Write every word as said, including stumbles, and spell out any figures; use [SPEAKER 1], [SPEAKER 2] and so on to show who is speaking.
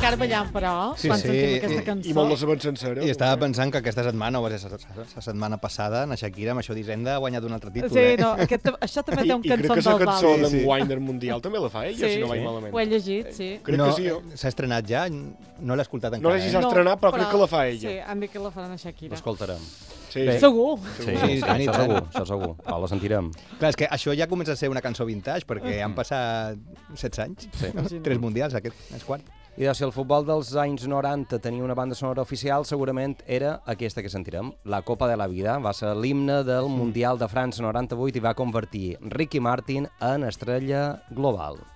[SPEAKER 1] encara ballant, però,
[SPEAKER 2] Sí,
[SPEAKER 1] quan
[SPEAKER 2] sí,
[SPEAKER 1] sentim aquesta
[SPEAKER 2] i-
[SPEAKER 1] cançó.
[SPEAKER 3] I molt la sabem sencera.
[SPEAKER 2] I estava pensant que aquesta setmana, o va ser la setmana passada, la Shakira, amb això d'Hisenda, ha guanyat un altre títol,
[SPEAKER 1] Sí,
[SPEAKER 2] eh?
[SPEAKER 1] no, aquest, això també
[SPEAKER 3] I,
[SPEAKER 1] té un
[SPEAKER 3] I crec
[SPEAKER 1] cançó
[SPEAKER 3] que la
[SPEAKER 1] del
[SPEAKER 3] cançó
[SPEAKER 1] Val.
[SPEAKER 3] d'en
[SPEAKER 2] Sí, sí.
[SPEAKER 3] Wine del Mundial també la fa ella,
[SPEAKER 1] Sí.
[SPEAKER 3] si no vaig
[SPEAKER 1] Sí.
[SPEAKER 3] malament.
[SPEAKER 1] Ho he llegit, sí.
[SPEAKER 3] Crec
[SPEAKER 2] no,
[SPEAKER 3] que sí.
[SPEAKER 2] eh, S'ha estrenat ja? No l'he escoltat
[SPEAKER 3] No
[SPEAKER 2] encara.
[SPEAKER 3] sé si
[SPEAKER 2] eh?
[SPEAKER 3] s'ha estrenat, però crec que la fa ella.
[SPEAKER 1] Sí, han dit que la faran a Shakira.
[SPEAKER 4] L'escoltarem.
[SPEAKER 3] Sí,
[SPEAKER 4] Bé.
[SPEAKER 3] sí.
[SPEAKER 1] Segur.
[SPEAKER 4] Sí,
[SPEAKER 2] Sí,
[SPEAKER 4] sí,
[SPEAKER 2] i tant, i
[SPEAKER 4] això
[SPEAKER 2] tant.
[SPEAKER 4] segur, això segur. Ah, la sentirem.
[SPEAKER 2] Clar, és que això ja comença a ser una cançó vintage, perquè han passat setze anys.
[SPEAKER 4] Sí.
[SPEAKER 2] Tres mundials, aquest és quart.
[SPEAKER 4] I de, si el futbol dels anys noranta tenia una banda sonora oficial, segurament era aquesta que sentirem, La Copa de la Vida. Va ser l'himne del Mundial de França noranta-vuit i va convertir Ricky Martin en estrella global.